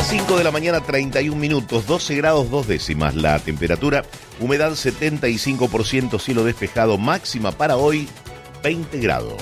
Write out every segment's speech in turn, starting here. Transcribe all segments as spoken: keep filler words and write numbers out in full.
Las cinco de la mañana, treinta y un minutos, doce grados dos décimas la temperatura, humedad setenta y cinco por ciento, cielo despejado, máxima para hoy veinte grados.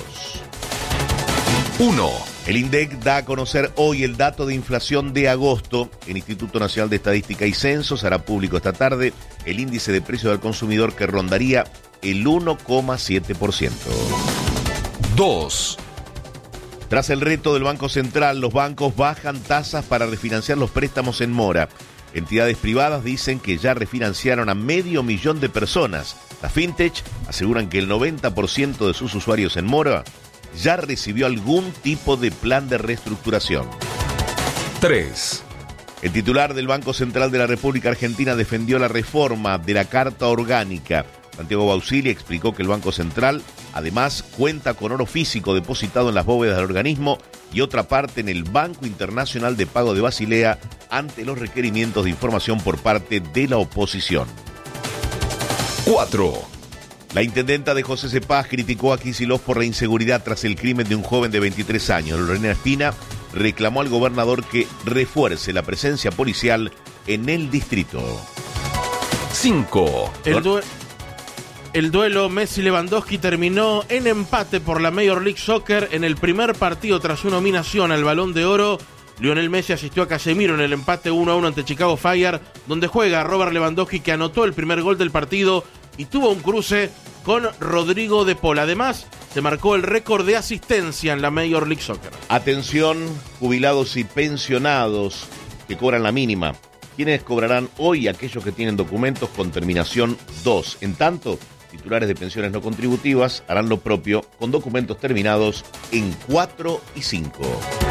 uno. El INDEC da a conocer hoy el dato de inflación de agosto. El Instituto Nacional de Estadística y Censos hará público esta tarde el índice de precio del consumidor que rondaría el uno coma siete por ciento. dos. Tras el reto del Banco Central, los bancos bajan tasas para refinanciar los préstamos en mora. Entidades privadas dicen que ya refinanciaron a medio millón de personas. Las fintech aseguran que el noventa por ciento de sus usuarios en mora ya recibió algún tipo de plan de reestructuración. tres. El titular del Banco Central de la República Argentina defendió la reforma de la Carta Orgánica. Santiago Bausili explicó que el Banco Central además cuenta con oro físico depositado en las bóvedas del organismo y otra parte en el Banco Internacional de Pago de Basilea ante los requerimientos de información por parte de la oposición. cuatro. La intendenta de José Cepaz criticó a Kicillof por la inseguridad tras el crimen de un joven de veintitrés años. Lorena Espina reclamó al gobernador que refuerce la presencia policial en el distrito. cinco. El, due- el duelo Messi-Lewandowski terminó en empate por la Major League Soccer en el primer partido tras su nominación al Balón de Oro. Lionel Messi asistió a Casemiro en el empate uno a uno ante Chicago Fire, donde juega Robert Lewandowski, que anotó el primer gol del partido y tuvo un cruce con Rodrigo de Paul. Además, se marcó el récord de asistencia en la Major League Soccer. Atención, jubilados y pensionados que cobran la mínima. ¿Quiénes cobrarán hoy? Aquellos que tienen documentos con terminación dos. En tanto, titulares de pensiones no contributivas harán lo propio con documentos terminados en cuatro y cinco.